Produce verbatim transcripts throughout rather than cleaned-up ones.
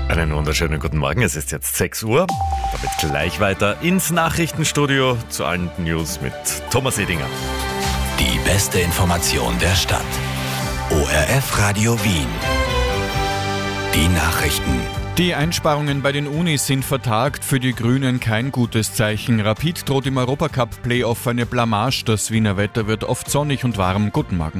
Einen wunderschönen guten Morgen, es ist jetzt sechs Uhr. Damit gleich weiter ins Nachrichtenstudio zu allen News mit Thomas Edinger. Die beste Information der Stadt. O R F Radio Wien. Die Nachrichten. Die Einsparungen bei den Unis sind vertagt, für die Grünen kein gutes Zeichen. Rapid droht im Europacup-Playoff eine Blamage. Das Wiener Wetter wird oft sonnig und warm. Guten Morgen.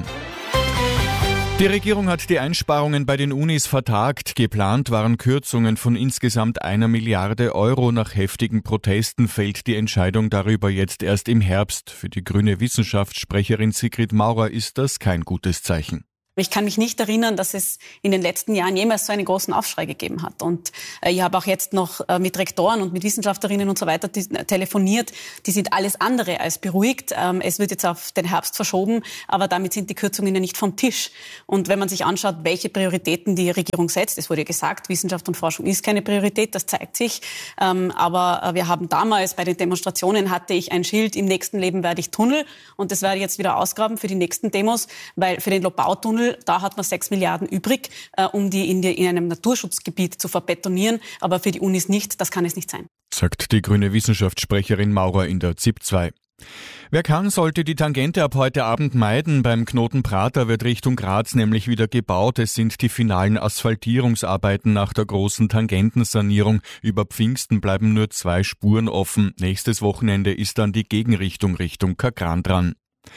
Die Regierung hat die Einsparungen bei den Unis vertagt. Geplant waren Kürzungen von insgesamt einer Milliarde Euro. Nach heftigen Protesten fällt die Entscheidung darüber jetzt erst im Herbst. Für die grüne Wissenschaftssprecherin Sigrid Maurer ist das kein gutes Zeichen. Ich kann mich nicht erinnern, dass es in den letzten Jahren jemals so einen großen Aufschrei gegeben hat. Und äh, ich habe auch jetzt noch äh, mit Rektoren und mit Wissenschaftlerinnen und so weiter die, äh, telefoniert. Die sind alles andere als beruhigt. Ähm, es wird jetzt auf den Herbst verschoben, aber damit sind die Kürzungen ja nicht vom Tisch. Und wenn man sich anschaut, welche Prioritäten die Regierung setzt, es wurde ja gesagt, Wissenschaft und Forschung ist keine Priorität, das zeigt sich. Ähm, aber äh, wir haben damals bei den Demonstrationen hatte ich ein Schild, im nächsten Leben werde ich Tunnel. Und das werde ich jetzt wieder ausgraben für die nächsten Demos, weil für den Lobautunnel da hat man sechs Milliarden übrig, äh, um die in, die in einem Naturschutzgebiet zu verbetonieren. Aber für die Unis nicht, das kann es nicht sein. Sagt die grüne Wissenschaftssprecherin Maurer in der Z I P zwei. Wer kann, sollte die Tangente ab heute Abend meiden. Beim Knoten Prater wird Richtung Graz nämlich wieder gebaut. Es sind die finalen Asphaltierungsarbeiten nach der großen Tangentensanierung. Über Pfingsten bleiben nur zwei Spuren offen. Nächstes Wochenende ist dann die Gegenrichtung Richtung Kakran dran.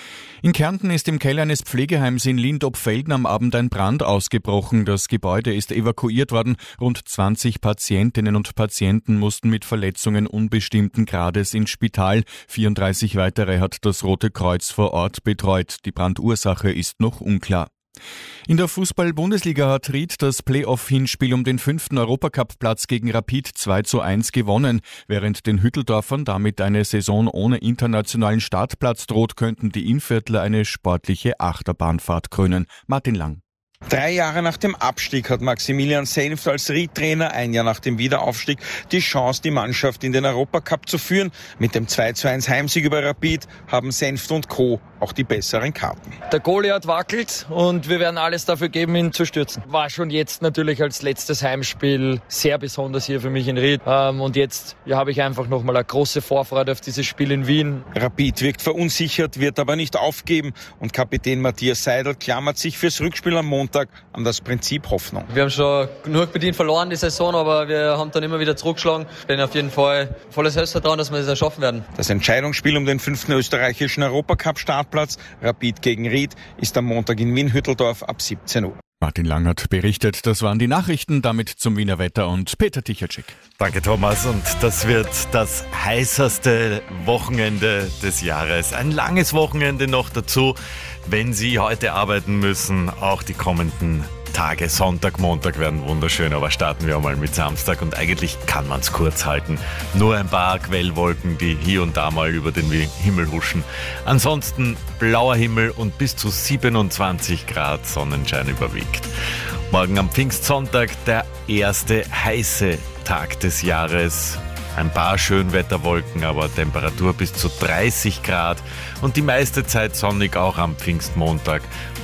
In Kärnten ist im Keller eines Pflegeheims in Lindopfelden am Abend ein Brand ausgebrochen. Das Gebäude ist evakuiert worden. Rund zwanzig Patientinnen und Patienten mussten mit Verletzungen unbestimmten Grades ins Spital. vierunddreißig weitere hat das Rote Kreuz vor Ort betreut. Die Brandursache ist noch unklar. In der Fußball-Bundesliga hat Ried das Playoff-Hinspiel um den fünften Europacup-Platz gegen Rapid zwei zu eins gewonnen. Während den Hütteldorfern damit eine Saison ohne internationalen Startplatz droht, könnten die Innviertler eine sportliche Achterbahnfahrt krönen. Martin Lang. Drei Jahre nach dem Abstieg hat Maximilian Senft als Ried-Trainer, ein Jahr nach dem Wiederaufstieg, die Chance, die Mannschaft in den Europacup zu führen. Mit dem zwei zu eins Heimsieg über Rapid haben Senft und Co. auch die besseren Karten. Der Goliath wackelt und wir werden alles dafür geben, ihn zu stürzen. War schon jetzt natürlich als letztes Heimspiel sehr besonders hier für mich in Ried. Und jetzt ja, habe ich einfach nochmal eine große Vorfreude auf dieses Spiel in Wien. Rapid wirkt verunsichert, wird aber nicht aufgeben. Und Kapitän Matthias Seidel klammert sich fürs Rückspiel am Montag an das Prinzip Hoffnung. Wir haben schon genug bedient verloren die Saison, aber wir haben dann immer wieder zurückgeschlagen. Ich bin auf jeden Fall volles Selbstvertrauen, dass wir das schaffen werden. Das Entscheidungsspiel um den fünften österreichischen Europacup-Startplatz, Rapid gegen Ried, ist am Montag in Wien-Hütteldorf ab siebzehn Uhr. Martin Lang hat berichtet, das waren die Nachrichten, damit zum Wiener Wetter und Peter Tichacek. Danke Thomas, und das wird das heißeste Wochenende des Jahres. Ein langes Wochenende noch dazu, wenn Sie heute arbeiten müssen. Auch die kommenden Tage, Sonntag, Montag werden wunderschön, aber starten wir mal mit Samstag und eigentlich kann man es kurz halten. Nur ein paar Quellwolken, die hier und da mal über den Himmel huschen. Ansonsten blauer Himmel und bis zu siebenundzwanzig Grad Sonnenschein überwiegt. Morgen am Pfingstsonntag der erste heiße Tag des Jahres. Ein paar Schönwetterwolken, aber Temperatur bis zu dreißig Grad und die meiste Zeit sonnig auch am Pfingstmontag.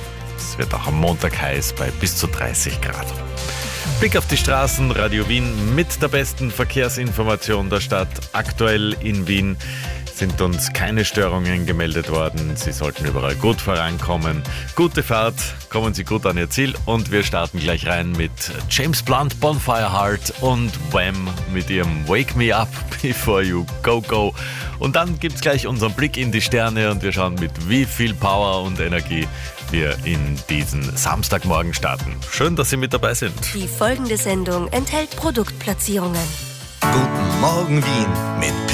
Es wird auch am Montag heiß bei bis zu dreißig Grad. Blick auf die Straßen, Radio Wien mit der besten Verkehrsinformation der Stadt. Aktuell in Wien sind uns keine Störungen gemeldet worden. Sie sollten überall gut vorankommen. Gute Fahrt, kommen Sie gut an Ihr Ziel und wir starten gleich rein mit James Blunt, Bonfire Heart und Wham mit ihrem Wake Me Up Before You Go Go. Und dann gibt's gleich unseren Blick in die Sterne und wir schauen, mit wie viel Power und Energie wir in diesen Samstagmorgen starten. Schön, dass Sie mit dabei sind. Die folgende Sendung enthält Produktplatzierungen. Guten Morgen Wien mit